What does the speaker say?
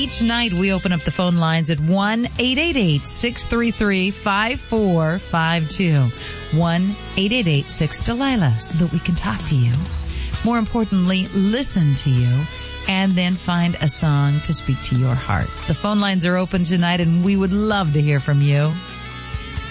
Each night we open up the phone lines at 1-888-633-5452. 1-888-6-DELILA so that we can talk to you. More importantly, listen to you and then find a song to speak to your heart. The phone lines are open tonight and we would love to hear from you.